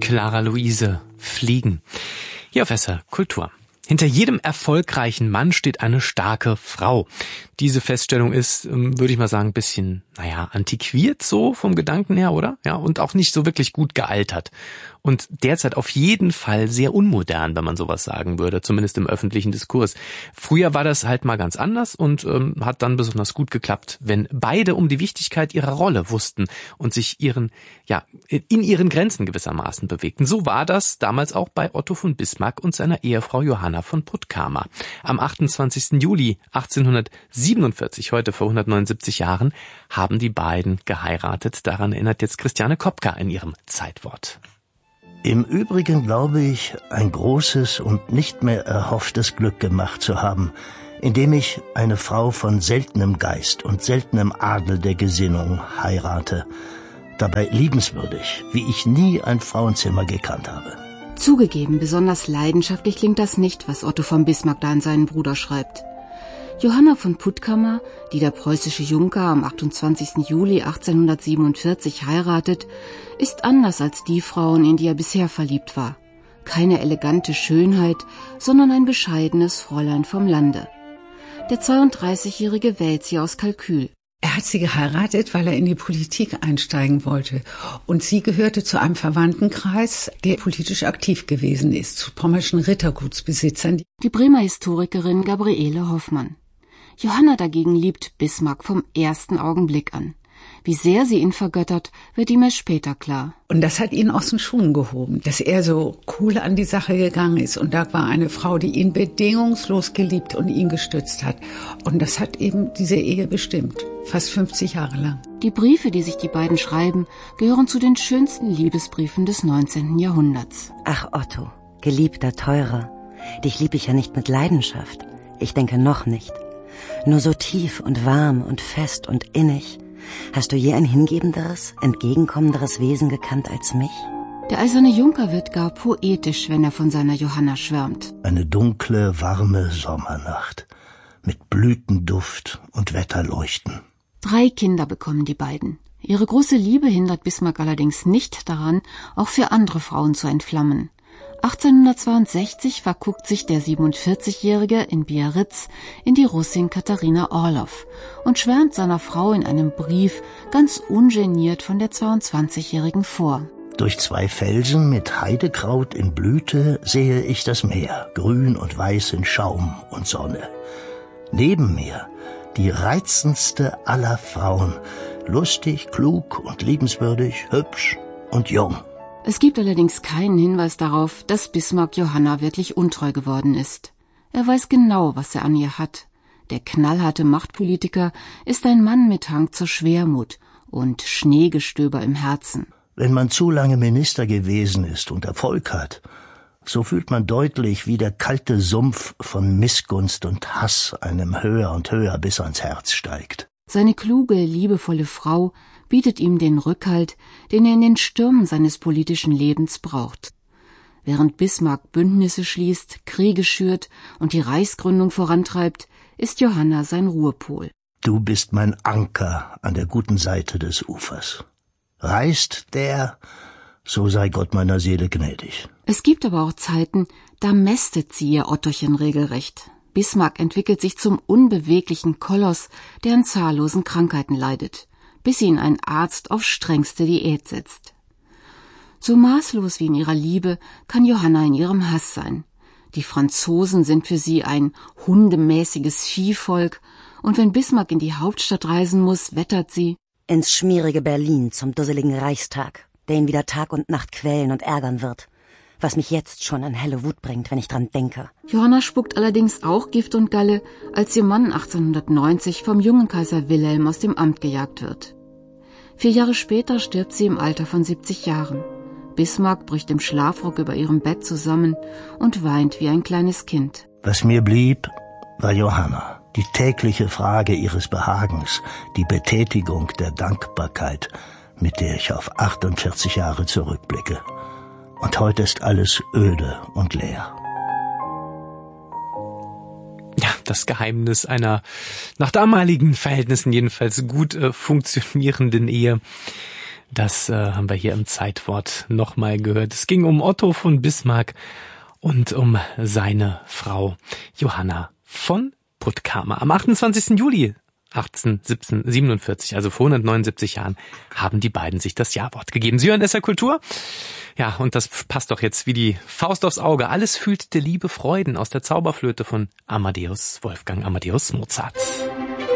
Clara Luise, Fliegen. Hier auf SR Kultur. Hinter jedem erfolgreichen Mann steht eine starke Frau. Diese Feststellung ist, würde ich mal sagen, ein bisschen, antiquiert so vom Gedanken her, oder? Ja, und auch nicht so wirklich gut gealtert. Und derzeit auf jeden Fall sehr unmodern, wenn man sowas sagen würde, zumindest im öffentlichen Diskurs. Früher war das halt mal ganz anders und hat dann besonders gut geklappt, wenn beide um die Wichtigkeit ihrer Rolle wussten und sich in ihren Grenzen gewissermaßen bewegten. So war das damals auch bei Otto von Bismarck und seiner Ehefrau Johanna von Puttkamer. Am 28. Juli 1847, heute vor 179 Jahren, haben die beiden geheiratet. Daran erinnert jetzt Christiane Kopka in ihrem Zeitwort. Im Übrigen glaube ich, ein großes und nicht mehr erhofftes Glück gemacht zu haben, indem ich eine Frau von seltenem Geist und seltenem Adel der Gesinnung heirate. Dabei liebenswürdig, wie ich nie ein Frauenzimmer gekannt habe. Zugegeben, besonders leidenschaftlich klingt das nicht, was Otto von Bismarck da an seinen Bruder schreibt. Johanna von Puttkamer, die der preußische Junker am 28. Juli 1847 heiratet, ist anders als die Frauen, in die er bisher verliebt war. Keine elegante Schönheit, sondern ein bescheidenes Fräulein vom Lande. Der 32-Jährige wählt sie aus Kalkül. Er hat sie geheiratet, weil er in die Politik einsteigen wollte. Und sie gehörte zu einem Verwandtenkreis, der politisch aktiv gewesen ist, zu pommerschen Rittergutsbesitzern. Die Bremer Historikerin Gabriele Hoffmann. Johanna dagegen liebt Bismarck vom ersten Augenblick an. Wie sehr sie ihn vergöttert, wird ihm erst später klar. Und das hat ihn aus den Schuhen gehoben, dass er so cool an die Sache gegangen ist. Und da war eine Frau, die ihn bedingungslos geliebt und ihn gestützt hat. Und das hat eben diese Ehe bestimmt, fast 50 Jahre lang. Die Briefe, die sich die beiden schreiben, gehören zu den schönsten Liebesbriefen des 19. Jahrhunderts. Ach Otto, geliebter, teurer, dich lieb ich ja nicht mit Leidenschaft. Ich denke noch nicht. Nur so tief und warm und fest und innig. Hast du je ein hingebenderes, entgegenkommenderes Wesen gekannt als mich? Der eiserne Junker wird gar poetisch, wenn er von seiner Johanna schwärmt. Eine dunkle, warme Sommernacht mit Blütenduft und Wetterleuchten. 3 Kinder bekommen die beiden. Ihre große Liebe hindert Bismarck allerdings nicht daran, auch für andere Frauen zu entflammen. 1862 verguckt sich der 47-Jährige in Biarritz in die Russin Katharina Orloff und schwärmt seiner Frau in einem Brief ganz ungeniert von der 22-Jährigen vor. Durch 2 Felsen mit Heidekraut in Blüte sehe ich das Meer, grün und weiß in Schaum und Sonne. Neben mir die reizendste aller Frauen, lustig, klug und liebenswürdig, hübsch und jung. Es gibt allerdings keinen Hinweis darauf, dass Bismarck Johanna wirklich untreu geworden ist. Er weiß genau, was er an ihr hat. Der knallharte Machtpolitiker ist ein Mann mit Hang zur Schwermut und Schneegestöber im Herzen. Wenn man zu lange Minister gewesen ist und Erfolg hat, so fühlt man deutlich, wie der kalte Sumpf von Missgunst und Hass einem höher und höher bis ans Herz steigt. Seine kluge, liebevolle Frau bietet ihm den Rückhalt, den er in den Stürmen seines politischen Lebens braucht. Während Bismarck Bündnisse schließt, Kriege schürt und die Reichsgründung vorantreibt, ist Johanna sein Ruhepol. Du bist mein Anker an der guten Seite des Ufers. Reißt der, so sei Gott meiner Seele gnädig. Es gibt aber auch Zeiten, da mästet sie ihr Ottochen regelrecht. Bismarck entwickelt sich zum unbeweglichen Koloss, der an zahllosen Krankheiten leidet, bis ihn ein Arzt auf strengste Diät setzt. So maßlos wie in ihrer Liebe kann Johanna in ihrem Hass sein. Die Franzosen sind für sie ein hundemäßiges Viehvolk, und wenn Bismarck in die Hauptstadt reisen muss, wettert sie: Ins schmierige Berlin zum dusseligen Reichstag, der ihn wieder Tag und Nacht quälen und ärgern wird. Was mich jetzt schon in helle Wut bringt, wenn ich dran denke. Johanna spuckt allerdings auch Gift und Galle, als ihr Mann 1890 vom jungen Kaiser Wilhelm aus dem Amt gejagt wird. 4 Jahre später stirbt sie im Alter von 70 Jahren. Bismarck bricht im Schlafrock über ihrem Bett zusammen und weint wie ein kleines Kind. Was mir blieb, war Johanna, die tägliche Frage ihres Behagens, die Betätigung der Dankbarkeit, mit der ich auf 48 Jahre zurückblicke. Und heute ist alles öde und leer. Ja, das Geheimnis einer nach damaligen Verhältnissen jedenfalls gut funktionierenden Ehe. Das haben wir hier im Zeitwort nochmal gehört. Es ging um Otto von Bismarck und um seine Frau Johanna von Puttkamer. Am 28. Juli 1847, also vor 179 Jahren, haben die beiden sich das Ja-Wort gegeben. Sie hören SR Kultur. Ja, und das passt doch jetzt wie die Faust aufs Auge. Alles fühlt der Liebe Freuden aus der Zauberflöte von Amadeus Wolfgang Amadeus Mozart.